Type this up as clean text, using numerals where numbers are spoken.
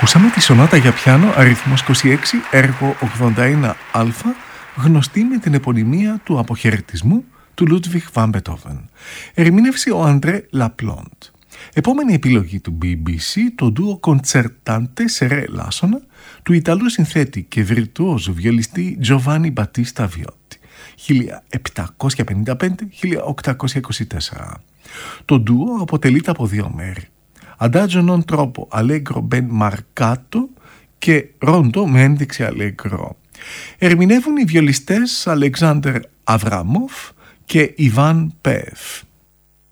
Ακούσαμε τη σονάτα για πιάνο αριθμός 26, έργο 81α, γνωστή με την επωνυμία του αποχαιρετισμού του Λούντβιχ Βαν Μπετόβεν. Ερμήνευσε ο Αντρέ Λαπλόντ. Επόμενη επιλογή του BBC, το ντουο Concertante Seré Λάσονα του Ιταλού συνθέτη και βιρτουόζου βιολιστή Τζοβάνι Μπατίστα Βιώτη, 1755-1824. Το ντουο αποτελείται από δύο μέρη, Adagio non troppo allegro ben marcato και ρόντο με ένδειξη allegro. Ερμηνεύουν οι βιολιστές Αλεξάνδερ Αβραμόφ και Ιβάν Πεφ.